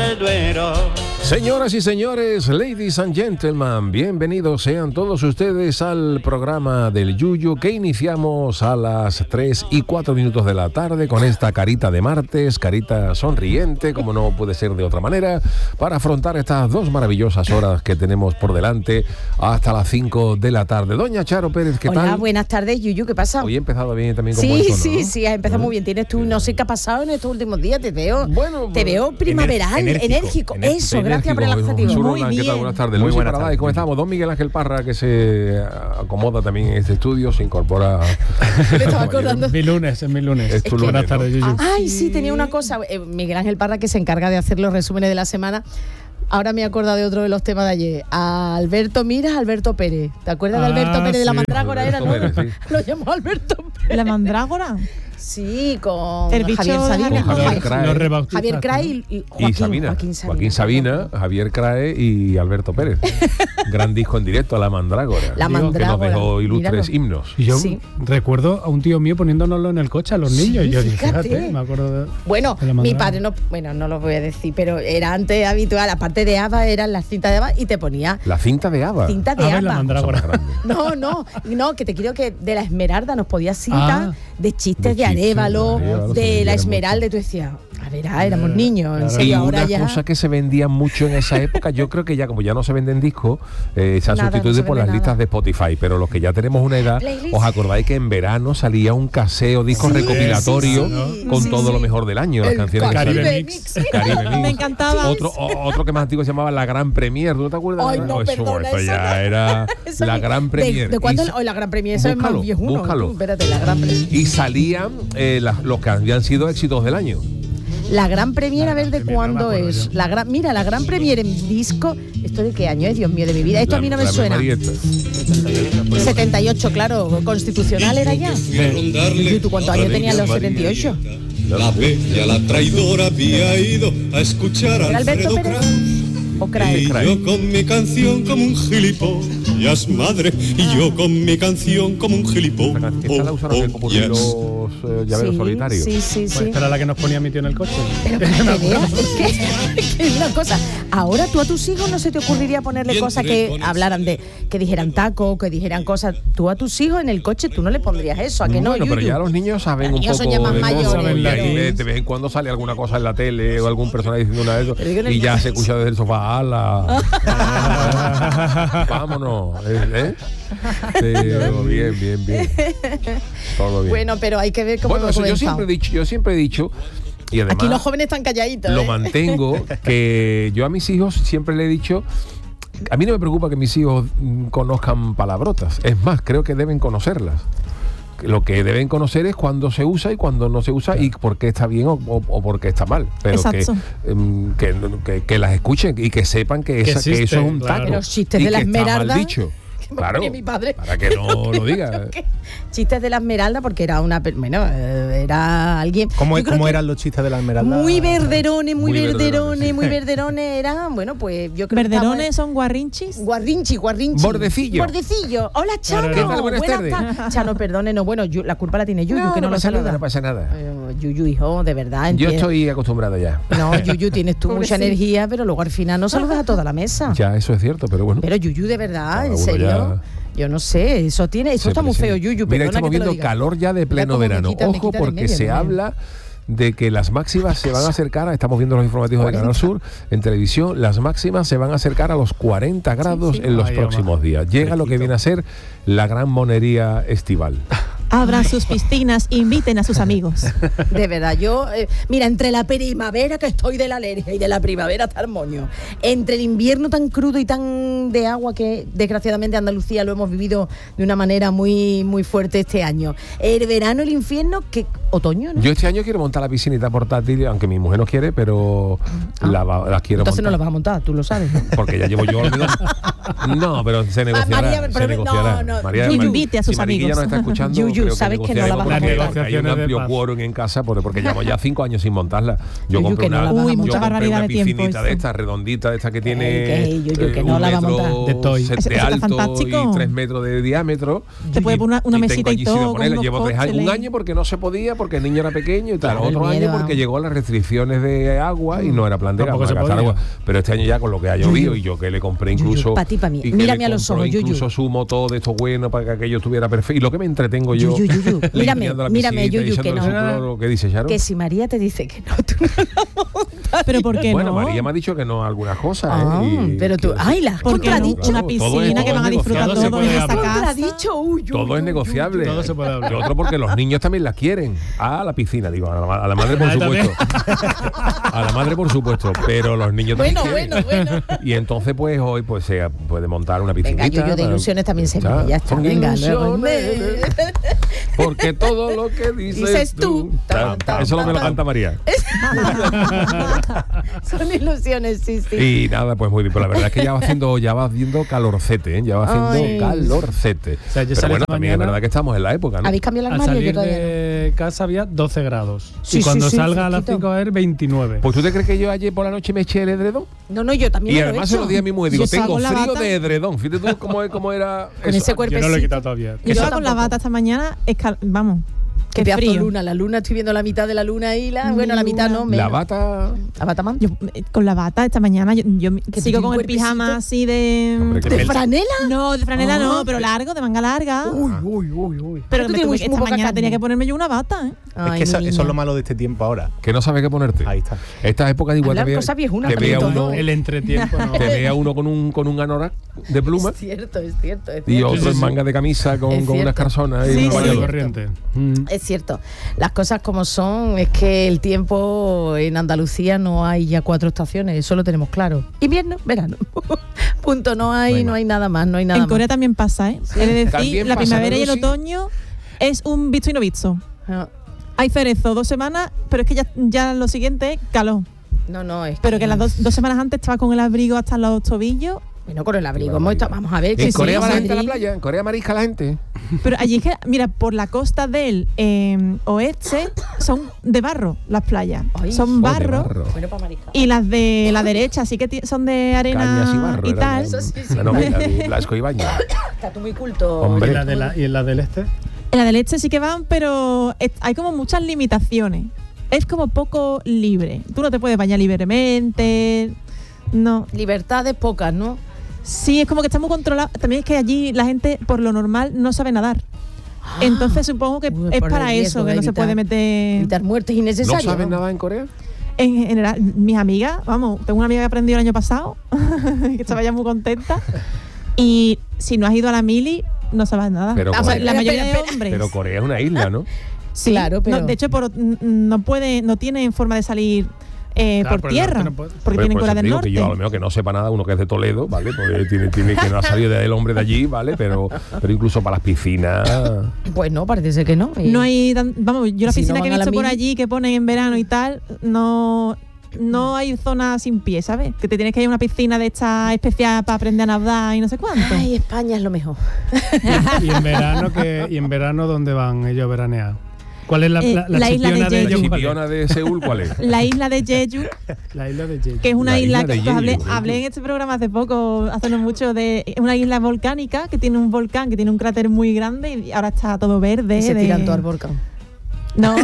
del Duero. Señoras y señores, ladies and gentlemen, bienvenidos sean todos ustedes al programa del Yuyu que iniciamos a las 3:04 de la tarde con esta carita de martes, carita sonriente, como no puede ser de otra manera, para afrontar estas dos maravillosas horas que tenemos por delante hasta las 5 de la tarde. Doña Charo Pérez, ¿qué tal? Hola, buenas tardes, Yuyu, ¿qué pasa? Hoy he empezado bien también con buen tono, ¿no? Sí, has empezado muy bien. Tienes tú, no sé qué ha pasado en estos últimos días, te veo primaveral, enérgico. Eso, gracias por el adjetivo. Muy bien. ¿Qué tal? Buenas tardes. Muy buenas tardes. ¿Cómo estamos? Don Miguel Ángel Parra, que se acomoda también en este estudio, se incorpora. Me estaba acordando. Es mi lunes. Buenas tardes, Yuyu. Ay, sí, tenía una cosa. Miguel Ángel Parra, que se encarga de hacer los resúmenes de la semana. Ahora me he acordado de otro de los temas de ayer. A Alberto Pérez. ¿Te acuerdas de Alberto Pérez de la Mandrágora? Era, ¿no? Pérez, sí. Lo llamó Alberto Pérez. ¿La Mandrágora? Sí, con El bicho Javier Sabina. Javier Crae y Joaquín Sabina, Javier Crae y Alberto Pérez. Gran disco en directo, La Mandrágora. La Mandrágora. Que nos dejó ilustres himnos. Y yo recuerdo a un tío mío poniéndonoslo en el coche a los niños. Y yo dije, fíjate, me acuerdo de. Bueno, mi padre no lo voy a decir, pero era antes habitual, aparte de ABBA, eran las cintas de ABBA y te ponía. La cinta de ABBA. Cinta de ABBA. La Mandrágora. No, que te quiero que de la Esmeralda nos podía cinta de chistes de Arévalo, de la Esmeralda, y tú decías, a ver, éramos niños, en serio, y ahora una ya. cosa que se vendía mucho en esa época, yo creo que ya, como ya no se venden discos, se han sustituido por las listas de Spotify, pero los que ya tenemos una edad, ¿os acordáis que en verano salía un caseo, disco recopilatorio con todo lo mejor del año? Las canciones Caribe Mix. Caribe Mix. Me encantaba. Otro que más antiguo se llamaba La Gran Premier, ¿no te acuerdas? Ay, no, perdona, eso ya era La Gran Premier. ¿De cuándo? La Gran Premier, eso es más viejuno. Búscalo. Espérate, La Gran Premier. Y salían los que habían sido éxitos del año. La Gran Premier, a ver de cuándo es. La Gran Premier en disco. ¿Esto de qué año es? Dios mío, de mi vida. Esto a mí no me suena. 78, claro. Constitucional era ya. ¿Y tú cuántos años tenías los 78? La bella, la traidora había ido a escuchar a Alberto Pérez. ¿O Crae? Y yo con mi canción como un gilipollas, madre. Y yo con mi canción como un gilipollas. Esta la usaron en los llaveros solitarios. Sí. Pues esta era la que nos ponía mi tío en el coche. Pero que una cosa, ahora tú a tus hijos no se te ocurriría ponerle cosas que hablaran de, que dijeran taco, que dijeran cosas. Tú a tus hijos en el coche tú no le pondrías eso, ¿a que no? Bueno, pero ya los niños saben un poco son ya más de mayores, cosas, de de vez en cuando sale alguna cosa en la tele o algún personaje diciendo una de eso y ya se escucha desde el sofá, ¡ala! Vámonos, bien. Todo bien. Bueno, pero hay que ver cómo eso yo siempre he dicho y además aquí los jóvenes están calladitos. Lo mantengo, que yo a mis hijos siempre le he dicho, a mí no me preocupa que mis hijos conozcan palabrotas, es más, creo que deben conocerlas. Lo que deben conocer es cuándo se usa y cuándo no se usa y por qué está bien o por qué está mal. Pero que las escuchen y que sepan que eso es un taco. Los chistes de la Esmeralda. Mal dicho. Claro, mi padre. para que no lo diga. Chistes de la Esmeralda, porque era era alguien. ¿Cómo eran los chistes de la Esmeralda? Muy verderones, eran, bueno, pues yo creo ¿Verderones son guarrinchis? Guarrinchi. Bordecillo. Hola, Chano. ¿Qué tal? Buenas tardes. Chano, perdone, la culpa la tiene Yuyu, que no lo saluda. No pasa nada. Yuyu, hijo, de verdad. Yo estoy acostumbrado ya. No, Yuyu, tienes tú mucha energía, pero luego al final no saludas a toda la mesa. Ya, eso es cierto, pero bueno. Pero Yuyu, de verdad, en serio. Yo no sé, eso está muy feo, Yuyu. Mira, estamos viendo calor ya de pleno verano. Ojo, porque se habla de que las máximas se van a acercar, estamos viendo los informativos de Canal Sur en televisión, las máximas se van a acercar a los 40 grados en los próximos días. Llega lo que viene a ser la gran monería estival. Abran sus piscinas, inviten a sus amigos. De verdad, yo, mira, entre la primavera, que estoy de la alergia, y de la primavera hasta el moño, entre el invierno tan crudo y tan de agua que desgraciadamente Andalucía lo hemos vivido de una manera muy, muy fuerte este año, el verano, el infierno, que otoño, ¿no? Yo este año quiero montar la piscinita portátil, aunque mi mujer no quiere, pero la quiero entonces montar. No la vas a montar, tú lo sabes, ¿no? Porque ya llevo yo No, pero se negociará. María, se negociará. María, invite a sus amigos. Si Mariquilla nos está escuchando, Yuyu, creo sabes que no la vas a negociaremos montar. porque hay un amplio quórum en casa porque llevamos ya 5 años sin montarla. Yo compré que no la una, vas a Uy, mucha yo compré barbaridad una de tiempo piscinita de eso. esta redondita, de esta que tiene que no la va a montar. De toy. Eso de está alto fantástico. y 3 metros de diámetro. Te puede poner una mesita tengo y allí sitio todo, de ponerla. con Llevo unos 3 años, un cócteles. año porque no se podía, porque el niño era pequeño y tal. Claro, el Otro miedo año porque a- llegó las restricciones de agua y no era plan de Tampoco gastar se podía. agua. Pero este año ya con lo que ha llovido y yo que le compré incluso... Pa' ti, pa' mí. y que Mírame le a los compró ojos, Yuyu. incluso su motor de esto bueno para que aquello estuviera perfecto. Y lo que me entretengo yo... Yuyu. limpiando la Mírame, piscinita y Yuyu, que echándole no. su cloro. ¿Qué dice Sharon? Que si María te dice que no, tú no la montas. Pero ¿por qué Bueno, no? María me ha dicho que no a algunas cosas. Ah, quiero pero tú, decir- ay, la has Porque no, contradicho. una Todo piscina es- que van a disfrutar todo se todos puede en esa hablar. casa. Contradicho, Todo es negociable. Todo se puede hablar. Y otro porque los niños también la quieren. A la piscina, digo, a la madre por Ah, también. supuesto. A la madre por supuesto, pero los niños también Bueno. quieren. Y entonces pues hoy pues se puede montar una piscinita. Venga, Yuyu de para- ilusiones también se Ya, ve. Ya está, son venga. luego. ilusiones, porque todo lo que Dices tú. Tan, tan, Eso me lo tan. canta María. Son ilusiones, sí. Y nada, pues muy bien. Pero la verdad es que ya va haciendo calorcete, ¿eh? Ya va haciendo Ay. calorcete. O sea, yo Pero salí bueno, esta también es mañana- verdad que estamos en la época, ¿no? ¿Habéis cambiado el Al armario? Yo salir todavía no. de casa había 12 grados. Sí, y cuando sí, salga a las fresquito. 5 va a haber 29. Pues tú te crees que yo ayer por la noche me eché el edredón No, yo también y me lo he además se hecho. lo dije a mi mujer, digo, Yo salgo tengo la frío bata. de edredón. Fíjate tú cómo era Con eso. ese Yo cuerpecito. no lo he quitado todavía. Yo Yo estaba con la tampoco. bata esta mañana, vamos, Qué qué pedazo frío. la luna, estoy viendo la mitad de la luna y bueno, la mitad no, La menos. bata. ¿La bata man? Yo, con la bata esta mañana, yo Que sigo tiene con un el pijama cuerpecito. así de... Hombre, que ¿De pelcha. franela? No, de franela Ah. no, pero largo, de manga larga. Uy. Pero tú me tienes tuve- muy esta poca mañana carne. tenía que ponerme yo una bata, ¿eh? Ay, es que eso mi es niña. lo malo de este tiempo ahora. Que no sabes qué ponerte. Ahí está. Esta época igual Hablar te cosas viejunas te vea también, uno, todo. El entretiempo no. te vea uno con un anorak de pluma Es cierto. y otro sí, en sí. manga de camisa con Es unas cierto. carzonas Sí, y un sí. Vaya bañador. corriente. Es cierto. Las cosas como son, es que el tiempo en Andalucía no hay ya 4 estaciones, eso lo tenemos claro. Invierno, verano. Punto, no hay nada más, no hay nada En más. Corea también pasa, ¿eh? He de decir, También la pasa, primavera ¿no, y el Lucy? otoño es un visto y no visto. Ah, Hay cerezo 2 semanas, pero es que ya lo siguiente es calor. No, es Pero que las 2 semanas antes estaba con el abrigo hasta los tobillos. Bueno, con el abrigo. Qué Vamos barbaridad. a ver. ¿En que Corea sí, va la gente a la Madrid. playa? ¿En Corea marisca la gente? Pero allí es que, mira, por la costa del oeste son de barro las playas. Ay. Son Oh, de barro. barro. Bueno, para mariscar. Y las de la derecha sí que son de arena Cañas y barro. y era tal. la- Eso sí, la novela de Blasco Ibáñez. Está tú muy culto. Hombre. ¿Y en la del este? En la del este sí que van, pero hay como muchas limitaciones. Es como poco libre. Tú no te puedes bañar libremente. No. Libertades pocas, ¿no? Sí, es como que está muy controlado. También es que allí la gente, por lo normal, no sabe nadar. Entonces supongo que Uy, es por el para riesgo eso, que de no se evitar- puede meter... Evitar muertes ¿No innecesarias. saben nada en Corea? En general, mis amigas, vamos, tengo una amiga que aprendió el año pasado, que estaba ya muy contenta. Y si no has ido a la mili, no sabes nada. Pero O sea, Corea- la mayoría espera, de hombres. Pero Corea es una isla, ¿no? Sí, Claro, pero- no, de hecho, no tienen forma de salir Claro, por por el tierra, norte no puede. porque Pues tienen por Corea eso del digo Norte. que yo a lo mejor que no sepa nada, uno que es de Toledo, ¿vale? Pues tiene que no ha salido del hombre de allí, ¿vale? Pero incluso para las piscinas. Pues no, parece ser que no. No hay, vamos, yo la Si no piscina que he van a la visto por mili- allí que ponen en verano y tal, no hay zona sin pie, ¿sabes? Que te tienes que ir a una piscina de esta especial para aprender a nadar y no sé cuánto. Ay, España es lo mejor. ¿Y en verano dónde van ellos a veranear? ¿Cuál es la la isla de chipiona de Jeju. La ellos? chipiona de Seúl, ¿cuál es? La isla de Jeju, La isla de Jeju. que es una La isla isla de que hablé Jeju. en este programa hace poco, hace no mucho, de una isla volcánica que tiene un volcán, que tiene un cráter muy grande y ahora está todo verde. Y se de- tiran todo al volcán. No.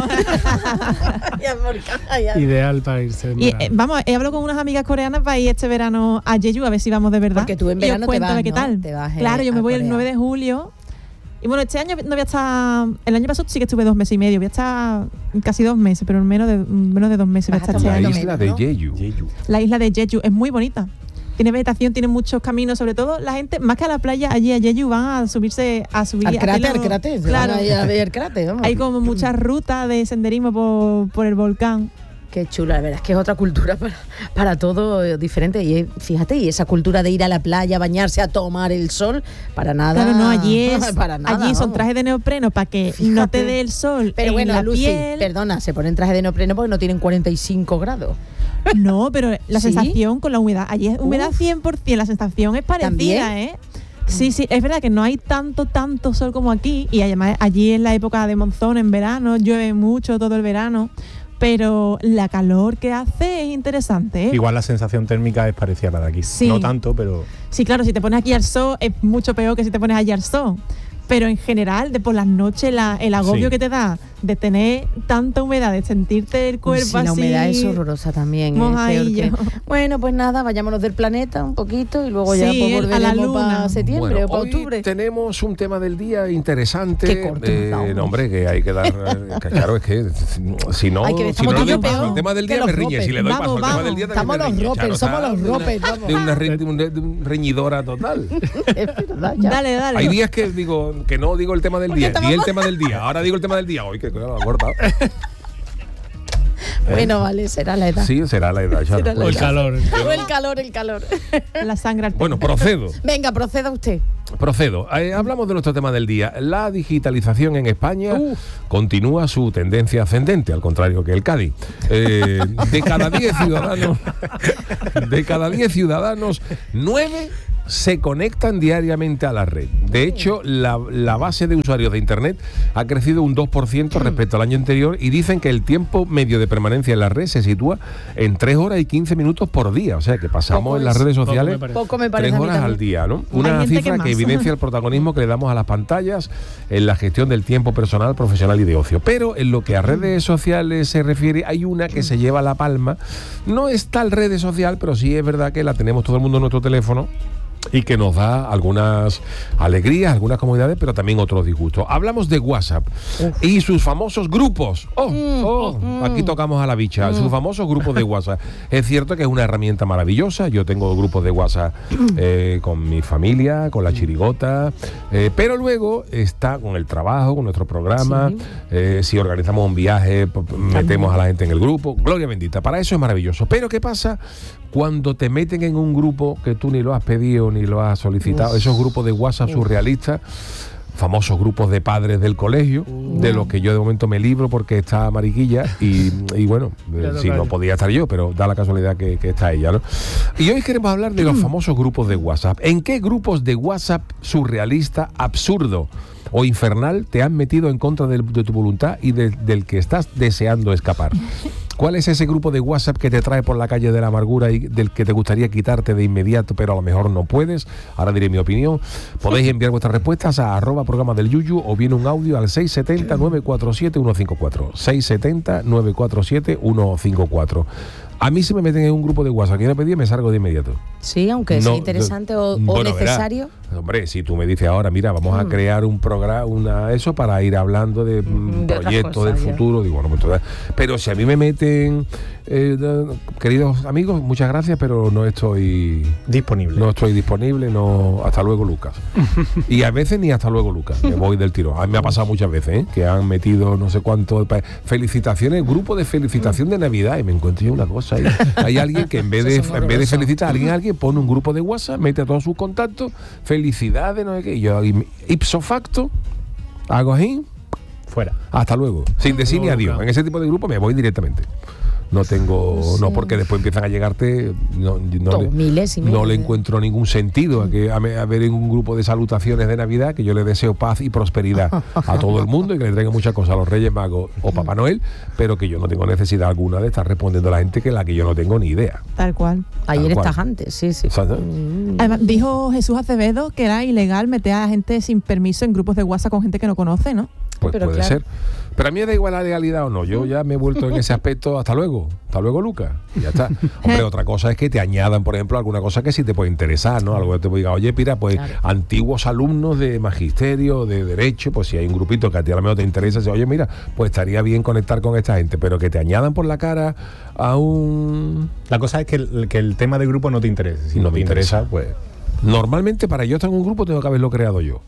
Y al volcán, ay, ay. Ideal para irse en Y verano. vamos, he hablado con unas amigas coreanas para ir este verano a Jeju a ver si vamos de verdad. Porque tú en Y os verano te cuento vas, de qué ¿no? tal. Te vas, claro, yo me a voy el Corea. 9 de julio. Y bueno, este año no voy a estar. El año pasado sí que estuve 2 meses y medio. Voy a estar casi 2 meses, pero menos de 2 meses voy a Vas a estar este estar La año. menos, isla de ¿no? Jeju. La isla de Jeju es muy bonita. Tiene vegetación, tiene muchos caminos, sobre todo la gente, más que a la playa, allí a Jeju van a subir Al cráter, hacerlo- se Claro. van a ir a ver el cráter, vamos. Hay como muchas rutas de senderismo por el volcán. Qué chula, la verdad es que es otra cultura para todo diferente. Y fíjate, y esa cultura de ir a la playa, bañarse, a tomar el sol, para nada. Claro, no, allí es. para nada, allí son vamos. trajes de neopreno para que no Fíjate. te dé el sol. Pero en bueno, la Lucy, piel. perdona, se ponen traje de neopreno porque no tienen 45 grados. No, pero la ¿Sí? sensación con la humedad. Allí es humedad Uf. 100%. La sensación es parecida, ¿También? ¿eh? Sí, es verdad que no hay tanto sol como aquí, y además allí es la época de monzón en verano, llueve mucho todo el verano, pero la calor que hace es interesante, ¿eh? Igual la sensación térmica es parecida a la de aquí. Sí. No tanto, pero... Sí, claro, si te pones aquí al sol es mucho peor que si te pones allí al sol. Pero en general, de por las noches, el agobio que te da de tener tanta humedad, de sentirte el cuerpo Sí, así. la humedad es horrorosa también. Mojadillo. Bueno, pues nada, vayámonos del planeta un poquito y luego ya pues, a la volveremos luna. para septiembre Bueno, o para hoy octubre. tenemos un tema del día interesante. Qué corto nos da, hombre. No, hombre, que hay que dar... que claro, es que si no, Ay, que si estamos no le doy todo paso peor al tema del que día los me riñe. ropers. Si le doy paso al tema Vamos, del día también estamos me los riñe. ropers, Charo, somos los está ropers, vamos. de una reñidora total. Es verdad, ya. Dale. Hay días que digo que no digo el tema del día, di el tema del día. Ahora digo el tema del día. Hoy que lo ha cortado. Bueno, vale, será la edad. Sí, será la edad, Charo. Será la O el edad. calor. O el calor. La sangre al Bueno, pecho. procedo. Venga, proceda usted. Hablamos de nuestro tema del día. La digitalización en España continúa su tendencia ascendente, al contrario que el Cádiz. De cada 10 ciudadanos, 9 se conectan diariamente a la red. De hecho, la base de usuarios de Internet ha crecido un 2% respecto al año anterior, y dicen que el tiempo medio de permanencia en la red se sitúa en 3 horas y 15 minutos por día. O sea, que pasamos Poco en las es. redes Poco sociales me parece. Poco me parece 3 a mí horas al también. día, ¿no? Hay Una gente que cifra que más. evidencia el protagonismo que le damos a las pantallas en la gestión del tiempo personal, profesional y de ocio. Pero en lo que a redes sociales se refiere, hay una que se lleva la palma. No es tal red social, pero sí es verdad que la tenemos todo el mundo en nuestro teléfono y que nos da algunas alegrías, algunas comodidades, pero también otros disgustos. Hablamos de WhatsApp y sus famosos grupos. Aquí tocamos a la bicha. Sus famosos grupos de WhatsApp. Es cierto que es una herramienta maravillosa. Yo tengo grupos de WhatsApp con mi familia, con la chirigota, pero luego está con el trabajo, con nuestro programa. Si organizamos un viaje, metemos a la gente en el grupo. Gloria bendita. Para eso es maravilloso. Pero ¿qué pasa cuando te meten en un grupo que tú ni lo has pedido ni lo has solicitado? Esos grupos de WhatsApp surrealistas, famosos grupos de padres del colegio, de los que yo de momento me libro porque está Mariquilla y bueno, si no podía estar yo, pero da la casualidad que está ella, ¿no? Y hoy queremos hablar de los famosos grupos de WhatsApp. ¿En qué grupos de WhatsApp surrealista, absurdo o infernal te han metido en contra de tu voluntad y del que estás deseando escapar? ¿Cuál es ese grupo de WhatsApp que te trae por la calle de la amargura y del que te gustaría quitarte de inmediato, pero a lo mejor no puedes? Ahora diré mi opinión. Podéis enviar vuestras respuestas a @programa del Yuyu o bien un audio al 670-947-154. 670-947-154. A mí si me meten en un grupo de WhatsApp que yo pedí, me salgo de inmediato. Sí, aunque sea interesante o necesario. Verá, hombre, si tú me dices ahora, mira, vamos a crear un programa, eso para ir hablando de proyectos del futuro, digo, bueno, pues entonces, pero si a mí me meten, queridos amigos, muchas gracias, pero no estoy disponible. No, hasta luego, Lucas. Y a veces ni hasta luego, Lucas, me voy del tiro. A mí me ha pasado muchas veces, que han metido no sé cuánto felicitaciones, grupo de felicitación de Navidad, y me encuentro yo una cosa ahí. Hay alguien que en vez de felicitar a alguien pone un grupo de WhatsApp, mete a todos sus contactos, felicidades, no sé qué, y yo ipso facto hago así, fuera, hasta luego, sin decir ni adiós. En ese tipo de grupo me voy directamente. No tengo, no, porque después empiezan a llegarte, no le encuentro ningún sentido a ver en un grupo de salutaciones de Navidad que yo le deseo paz y prosperidad a todo el mundo y que le traigan muchas cosas a los Reyes Magos o Papá Noel, pero que yo no tengo necesidad alguna de estar respondiendo a la gente que yo no tengo ni idea. Tal cual. Ayer estás antes, sí. Además, dijo Jesús Acevedo que era ilegal meter a gente sin permiso en grupos de WhatsApp con gente que no conoce, ¿no? Pues pero puede ser. Pero a mí me da igual la legalidad o no. Yo ya me he vuelto en ese aspecto. Hasta luego, Lucas. Y ya está. Hombre, otra cosa es que te añadan, por ejemplo, alguna cosa que sí te puede interesar, ¿no? Algo que te pueda decir, oye, mira, pues antiguos alumnos de magisterio, de derecho, pues si hay un grupito que a ti a lo mejor te interesa, dice, oye, mira, pues estaría bien conectar con esta gente, pero que te añadan por la cara a un... La cosa es que el tema de grupo no te interesa. Si no te interesa, pues... Normalmente para yo estar en un grupo tengo que haberlo creado yo.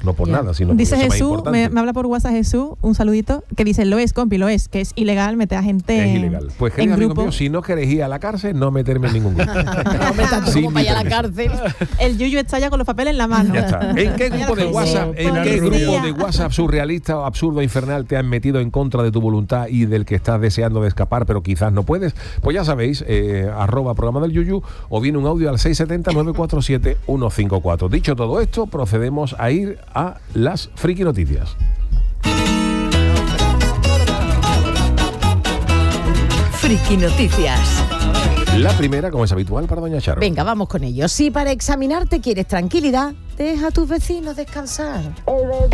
no por Ya. nada, sino porque Dice eso es más Jesús, importante. me habla por WhatsApp Jesús, un saludito, que dice, lo es, compi, lo es, que es ilegal meter a gente Es ilegal. Pues en querido amigo grupo. mío, si no queréis ir a la cárcel, no meterme en ningún grupo. No me tanto Sin como para ir a la meterme. cárcel. El Yuyu está ya con los papeles en la mano. Ya está. ¿En qué grupo de Sí, WhatsApp, policía. surrealista o absurdo e infernal te has metido en contra de tu voluntad y del que estás deseando de escapar, pero quizás no puedes? Pues ya sabéis, @programa del Yuyu, o viene un audio al 670-947-154. Dicho todo esto, procedemos a ir a las friki noticias. Friki Noticias. La primera, como es habitual, para doña Charo. Venga, vamos con ello. Si para examinarte quieres tranquilidad, deja a tus vecinos descansar. 2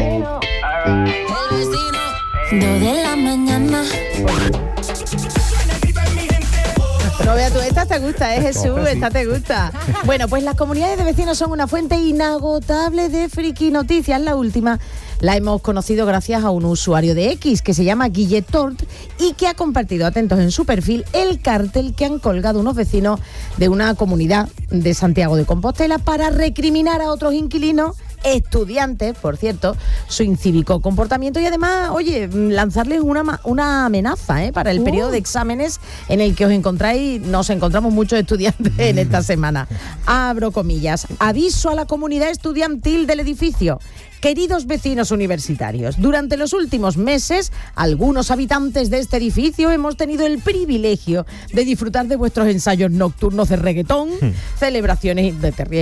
de la mañana. No veas tú, esta te gusta, Jesús, esta te gusta. Bueno, pues las comunidades de vecinos son una fuente inagotable de friki noticias. La última la hemos conocido gracias a un usuario de X que se llama Guilletort y que ha compartido, atentos en su perfil, el cartel que han colgado unos vecinos de una comunidad de Santiago de Compostela para recriminar a otros inquilinos, estudiantes, por cierto, su incívico comportamiento y además, oye, lanzarles una amenaza para el periodo de exámenes en el que nos encontramos muchos estudiantes en esta semana. Abro comillas. Aviso a la comunidad estudiantil del edificio. Queridos vecinos universitarios, durante los últimos meses, algunos habitantes de este edificio hemos tenido el privilegio de disfrutar de vuestros ensayos nocturnos de reggaetón, celebraciones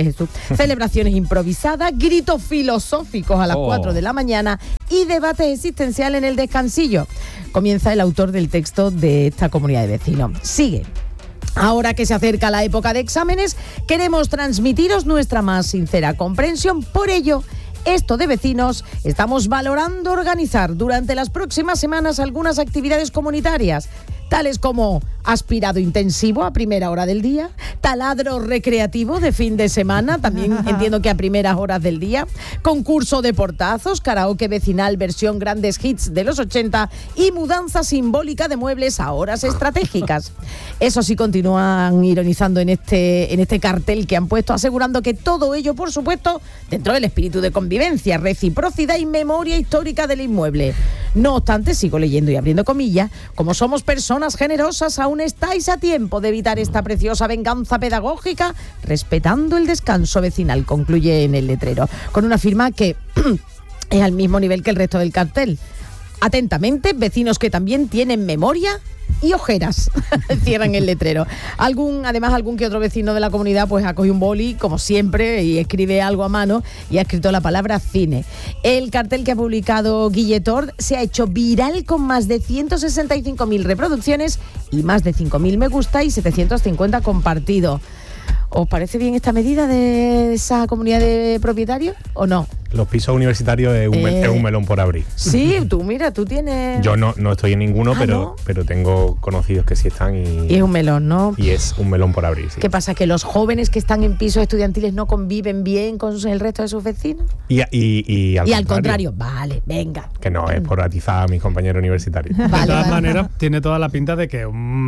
improvisadas, gritos filosóficos a las 4 de la mañana y debates existenciales en el descansillo. Comienza el autor del texto de esta comunidad de vecinos. Sigue. Ahora que se acerca la época de exámenes, queremos transmitiros nuestra más sincera comprensión. Por ello, esto de vecinos, estamos valorando organizar durante las próximas semanas algunas actividades comunitarias, tales como aspirado intensivo a primera hora del día, taladro recreativo de fin de semana, también entiendo que a primeras horas del día, concurso de portazos, karaoke vecinal versión grandes hits de los 80 y mudanza simbólica de muebles a horas estratégicas. Eso sí, continúan ironizando en este cartel que han puesto, asegurando que todo ello, por supuesto, dentro del espíritu de convivencia, reciprocidad y memoria histórica del inmueble. No obstante, sigo leyendo y abriendo comillas, como somos personas generosas, aún estáis a tiempo de evitar esta preciosa venganza pedagógica, respetando el descanso vecinal, concluye en el letrero, con una firma que es al mismo nivel que el resto del cartel. Atentamente, vecinos que también tienen memoria y ojeras, cierran el letrero. Algún que otro vecino de la comunidad pues ha cogido un boli, como siempre, y escribe algo a mano y ha escrito la palabra cine. El cartel que ha publicado Guilletort se ha hecho viral con más de 165.000 reproducciones y más de 5.000 me gusta y 750 compartidos. ¿Os parece bien esta medida de esa comunidad de propietarios o no? Los pisos universitarios es un melón por abrir. Sí, tú tienes... Yo no estoy en ninguno, ¿no? pero tengo conocidos que sí están Y es un melón, ¿no? Y es un melón por abrir, sí. ¿Qué pasa? ¿Que los jóvenes que están en pisos estudiantiles no conviven bien con el resto de sus vecinos? Y al contrario, vale, venga. Que no es por atizar a mis compañeros universitarios. De todas maneras, tiene toda la pinta de que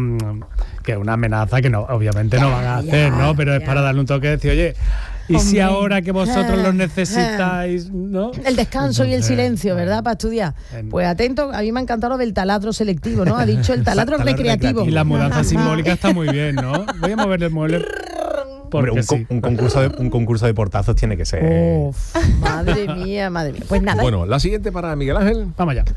es una amenaza que no, obviamente no van a hacer, ¿no? Pero es para darle un toque de decir, oye, ¿y si ahora que vosotros los necesitáis, no? El descanso y el silencio, ¿verdad? Para estudiar. Pues atento, a mí me ha encantado lo del taladro selectivo, ¿no? Ha dicho el taladro recreativo. Y la mudanza simbólica está muy bien, ¿no? Voy a mover el mueble. Hombre, un concurso de portazos tiene que ser. Madre mía. Pues nada. Bueno, la siguiente para Miguel Ángel. Vamos allá.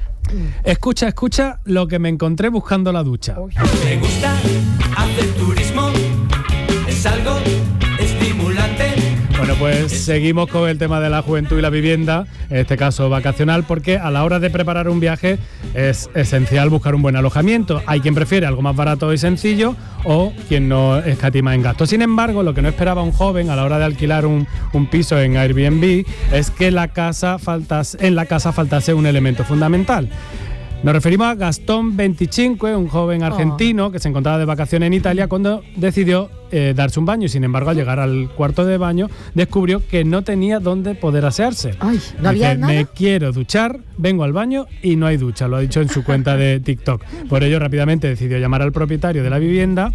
Escucha lo que me encontré buscando la ducha. Me gusta hacer turismo, es algo estimulante. Bueno, pues seguimos con el tema de la juventud y la vivienda, en este caso vacacional, porque a la hora de preparar un viaje es esencial buscar un buen alojamiento. Hay quien prefiere algo más barato y sencillo o quien no escatima en gastos. Sin embargo, lo que no esperaba un joven a la hora de alquilar un piso en Airbnb es que en la casa faltase un elemento fundamental. Nos referimos a Gastón 25, un joven argentino que se encontraba de vacaciones en Italia cuando decidió darse un baño y sin embargo al llegar al cuarto de baño descubrió que no tenía dónde poder asearse. Ay, ¿no había nada? Me quiero duchar, vengo al baño y no hay ducha, lo ha dicho en su cuenta de TikTok. Por ello rápidamente decidió llamar al propietario de la vivienda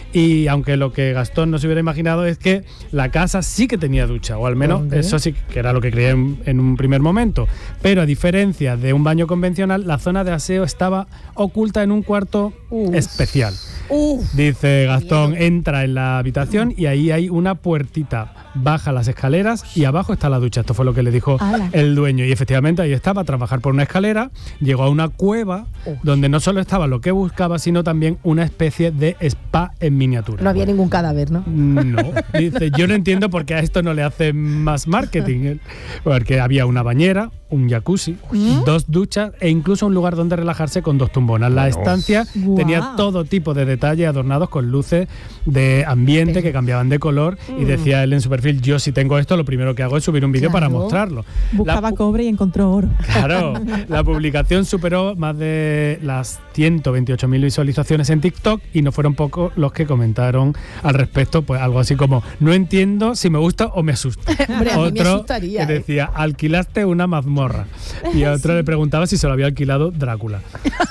Y aunque lo que Gastón no se hubiera imaginado es que la casa sí que tenía ducha, o al menos eso sí que era lo que creía en un primer momento. Pero a diferencia de un baño convencional, la zona de aseo estaba oculta en un cuarto especial. Dice Gastón, entra en la habitación y ahí hay una puertita, baja las escaleras y abajo está la ducha. Esto fue lo que le dijo el dueño, y efectivamente ahí estaba, a trabajar por una escalera, llegó a una cueva donde no solo estaba lo que buscaba, sino también una especie de spa en miniatura. No había ningún cadáver, ¿no? No, dice, yo no entiendo por qué a esto no le hacen más marketing, porque había una bañera, un jacuzzi, 2 duchas e incluso un lugar donde relajarse con 2 tumbonas. La estancia tenía todo tipo de detalles adornados con luces de ambiente que cambiaban de color y decía él en su perfil, yo si tengo esto, lo primero que hago es subir un vídeo para mostrarlo. Buscaba cobre y encontró oro. Claro, la publicación superó más de las 128.000 visualizaciones en TikTok y no fueron pocos los que comentaron al respecto, pues algo así como, no entiendo si me gusta o me asusta. Hombre, Otro que decía, alquilaste una mazmorra. Y a otro le preguntaba si se lo había alquilado Drácula.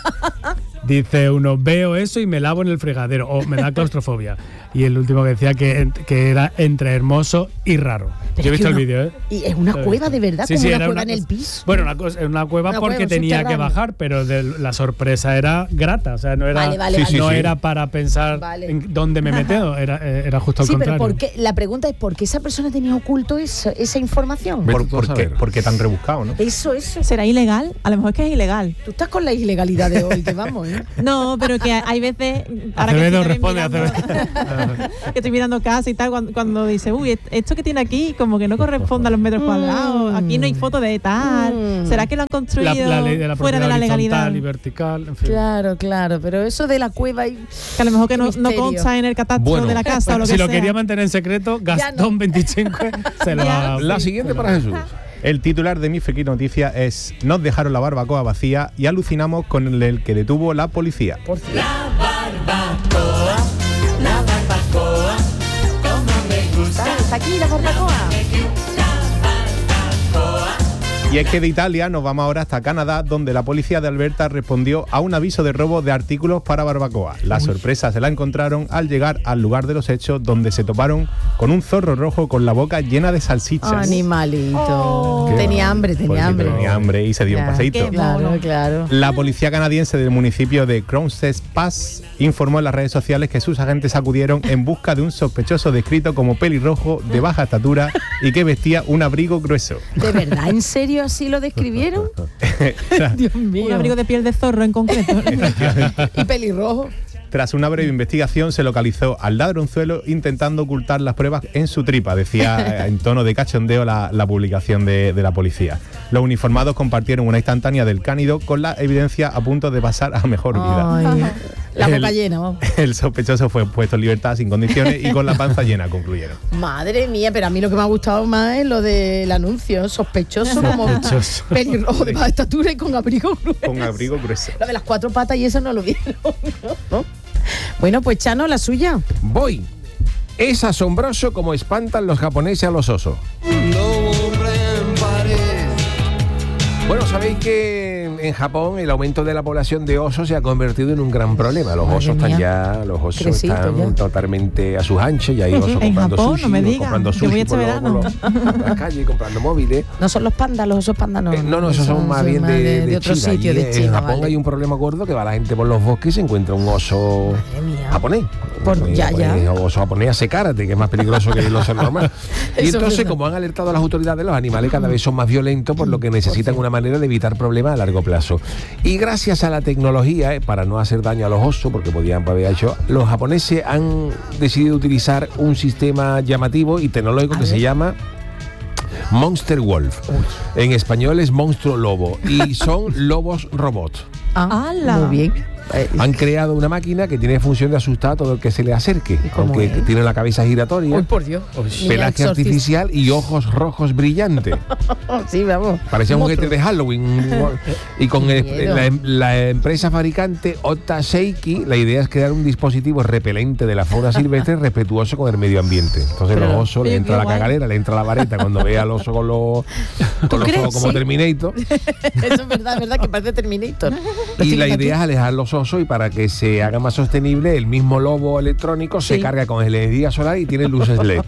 Dice uno, veo eso y me lavo en el fregadero, o me da claustrofobia. Y el último que decía que era entre hermoso y raro. Pero yo he visto es el vídeo, ¿eh? Y es una cueva de verdad, como una cueva en el piso. Bueno, una cueva porque tenía que bajar, pero la sorpresa era grata. O sea, no era, era para pensar en dónde me meto, era justo al contrario. Pero la pregunta es, ¿por qué esa persona tenía oculto esa información? ¿Por qué tan rebuscado, no? Eso. ¿Será ilegal? A lo mejor es que es ilegal. Tú estás con la ilegalidad de hoy, que vamos, ¿eh? No, pero que hay veces... Acevedo responde, Acevedo. Que estoy mirando casa y tal, cuando dice, uy, esto que tiene aquí como que no corresponde a los metros cuadrados, aquí no hay foto de tal, ¿será que lo han construido fuera de la legalidad? Y vertical, en fin. Claro, pero eso de la cueva y que a lo mejor que no consta en el catastro de la casa o lo que si sea. lo quería mantener en secreto, Gastón 25 se lo ha... La siguiente para Jesús. El titular de mi Friki Noticia es: nos dejaron la barbacoa vacía y alucinamos con el que detuvo la policía. La barbacoa, como me gusta. ¿Está aquí la barbacoa? Y es que de Italia nos vamos ahora hasta Canadá, donde la policía de Alberta respondió a un aviso de robo de artículos para barbacoa. La sorpresa se la encontraron al llegar al lugar de los hechos, donde se toparon con un zorro rojo con la boca llena de salchichas. Animalito. Tenía hambre. Tenía hambre y se dio un paseíto. Claro. La policía canadiense del municipio de Crowsnest Pass informó en las redes sociales que sus agentes acudieron en busca de un sospechoso descrito como pelirrojo, de baja estatura y que vestía un abrigo grueso. ¿De verdad? ¿En serio así lo describieron? Dios mío. Un abrigo de piel de zorro en concreto. Y pelirrojo. Tras una breve investigación se localizó al ladronzuelo intentando ocultar las pruebas en su tripa, decía en tono de cachondeo la publicación de la policía. Los uniformados compartieron una instantánea del cánido con la evidencia a punto de pasar a mejor vida. La boca llena, vamos. El sospechoso fue puesto en libertad sin condiciones y con la panza llena, concluyeron. Madre mía, pero a mí lo que me ha gustado más es lo del anuncio, sospechoso. Como pelirrojo de baja estatura y con abrigo grueso. Con abrigo grueso. Lo de las 4 patas y eso no lo vieron, ¿no? Bueno, pues Chano, la suya. Voy. Es asombroso cómo espantan los japoneses a los osos. Bueno, sabéis que en Japón el aumento de la población de osos se ha convertido en un gran problema. Los osos están totalmente a sus anchos y hay osos comprando Japón, sushi, no me digas. comprando sushi yo voy por las calles, comprando móviles. No son los pandas, los osos pandas no. No, esos son más bien de otro China. sitio de China. En Japón hay un problema gordo que va la gente por los bosques y se encuentra un oso japonés. Oso japonés hace karate, que es más peligroso que el oso normal. Y entonces, como han alertado a las autoridades, los animales cada vez son más violentos, por lo que necesitan una manera de evitar problemas a largo plazo. Y gracias a la tecnología, para no hacer daño a los osos, porque podían haber hecho, los japoneses han decidido utilizar un sistema llamativo y tecnológico que se llama Monster Wolf. En español es monstruo lobo y son lobos robots. Muy bien. Han creado una máquina que tiene función de asustar a todo el que se le acerque, aunque tiene la cabeza giratoria, ¡Uy, por Dios! Pelaje artificial y ojos rojos brillantes. Sí, vamos. Parecía un juguete de Halloween. Y con la empresa fabricante Ota Seiki, la idea es crear un dispositivo repelente de la fauna silvestre respetuoso con el medio ambiente. Entonces los osos le entra la cagalera, le entra la vareta cuando ve al oso con los ojos como Terminator. Eso es verdad que parece Terminator. Y la idea es alejar los osos perezoso y para que se haga más sostenible, el mismo lobo electrónico se carga con energía solar y tiene luces LED.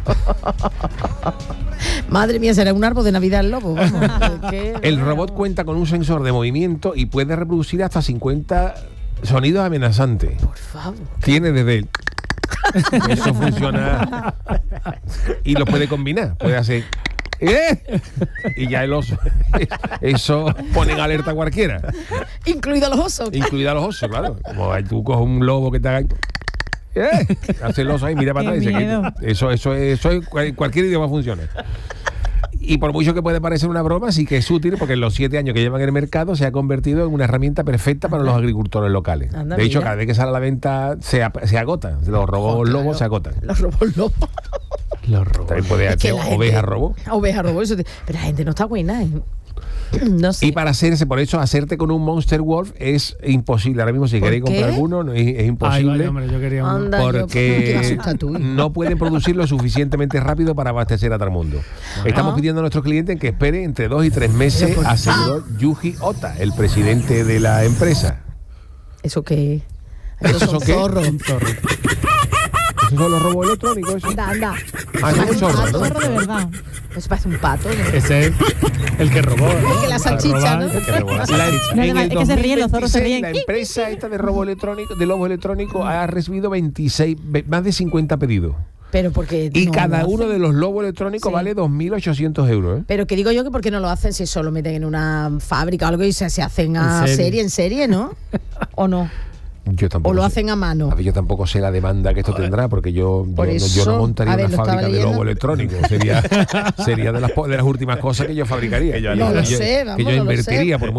Madre mía, será un árbol de Navidad el lobo. Vamos. El robot cuenta con un sensor de movimiento y puede reproducir hasta 50 sonidos amenazantes. Por favor. Tiene desde el... Eso funciona y lo puede combinar. Puede hacer... Y ya el oso. Eso pone en alerta a cualquiera. Incluido a los osos. Incluido a los osos, claro. Como tú coges un lobo que te haga... hace el oso ahí, mira para atrás y se quita. Eso cualquier idioma funciona. Y por mucho que puede parecer una broma, sí que es útil porque en los 7 años que llevan en el mercado se ha convertido en una herramienta perfecta para los agricultores locales. Anda, de hecho, mira. cada vez que sale a la venta se agotan. Los robots lobos se agotan. Los robos lobos. También puede hacer oveja robot. Oveja robot, eso pero la gente no está buena, ¿eh? No sé. Y para hacerse, por eso, hacerte con un Monster Wolf es imposible. Ahora mismo, si queréis comprar alguno, no, es imposible. Ay, vaya, hombre, yo quería uno. Anda, porque no pueden producirlo suficientemente rápido para abastecer a todo el mundo. Estamos pidiendo a nuestros clientes que esperen entre 2 y 3 meses, aseguró Yuji Ota, el presidente de la empresa. ¿Eso qué? ¿Esos son qué? zorros. ¿Esos son los robos electrónicos? Eso? Anda. Ah, son zorros, ¿no? Zorro de verdad. Eso parece un pato, ¿no? Ese es el que robó, ¿no? El que la salchicha, ¿no? El que robó la salchicha. En el Es que se ríen, los zorros se 2026, ríen. la empresa esta de robo electrónico, de lobo electrónico, ha recibido más de 50 pedidos. Pero porque Y no cada lo uno hacen. de los lobos electrónicos Sí. vale 2.800 euros, ¿eh? Pero que digo yo que por qué no lo hacen si eso lo meten en una fábrica o algo y se hacen a En serie, ¿no? ¿O no? Yo tampoco ¿O lo sé. hacen a mano? A ver, yo tampoco sé la demanda que esto tendrá, porque yo no montaría a ver, una lo estaba fábrica de leyendo. lobo electrónico. Sería de las últimas cosas que yo fabricaría. No lo sé, vamos, que yo no lo sé. invertiría por